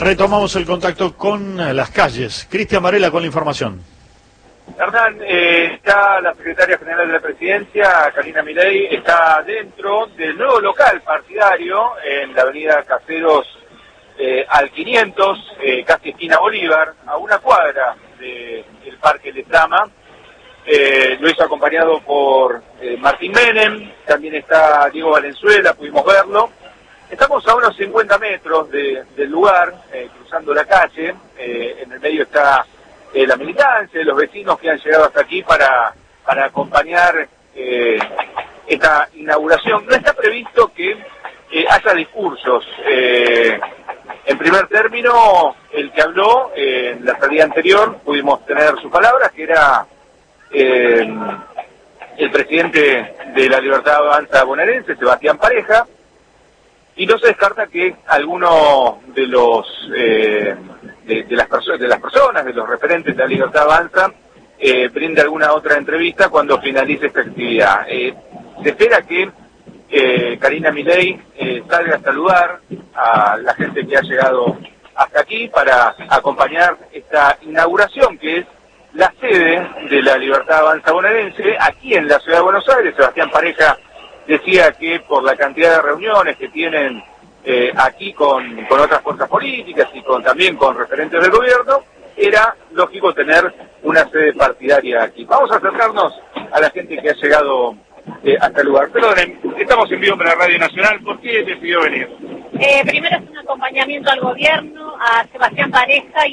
Retomamos el contacto con las calles. Cristian Varela con la información. Hernán, está la secretaria general de la Presidencia, Karina Milei, está dentro del nuevo local partidario en la avenida Caseros al 500, casi esquina Bolívar, a una cuadra del Parque Lezama. Lo hizo acompañado por Martín Menem, también está Diego Valenzuela, pudimos verlo. Estamos a unos 50 metros del lugar, cruzando la calle. En el medio está la militancia de los vecinos que han llegado hasta aquí para acompañar esta inauguración. No está previsto que haya discursos. En primer término, el que habló en la salida anterior, pudimos tener sus palabras, que era el presidente de la Libertad Avanza bonaerense, Sebastián Pareja, y no se descarta que alguno de los de las personas, de los referentes de la Libertad Avanza, brinde alguna otra entrevista cuando finalice esta actividad. Se espera que Karina Milei salga a saludar a la gente que ha llegado hasta aquí para acompañar esta inauguración, que es la sede de la Libertad Avanza bonaerense, aquí en la ciudad de Buenos Aires. Sebastián Pareja decía que por la cantidad de reuniones que tienen aquí con otras fuerzas políticas y también con referentes del gobierno, era lógico tener una sede partidaria aquí. Vamos a acercarnos a la gente que ha llegado hasta el lugar. Perdonen, estamos en vivo para Radio Nacional. ¿Por qué decidió venir? Primero es un acompañamiento al gobierno, a Sebastián Pareja y